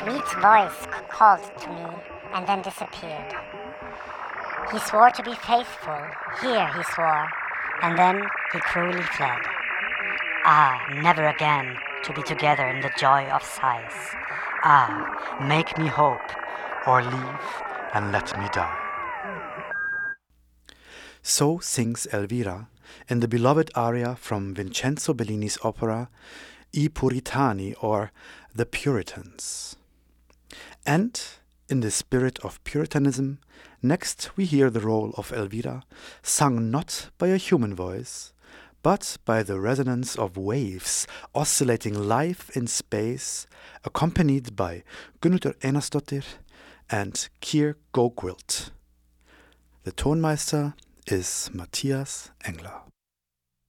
sweet voice called to me and then disappeared. He swore to be faithful, here he swore, and then he cruelly fled. Ah, never again to be together in the joy of sighs. Ah, make me hope, or leave and let me die. So sings Elvira in the beloved aria from Vincenzo Bellini's opera I Puritani, or The Puritans. And in the spirit of Puritanism, next we hear the role of Elvira, sung not by a human voice, but by the resonance of waves oscillating live in space, accompanied by Gunnhildur Einarsdóttir and Keir Gogwilt. The Tonmeister is Matthias Engler.